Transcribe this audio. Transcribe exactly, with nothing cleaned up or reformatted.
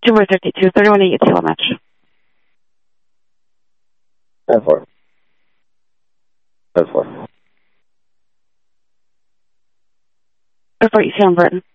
Tumor thirty-two, thirty-one eighty tail match. ten four. ten four. ten four, you see on Burton.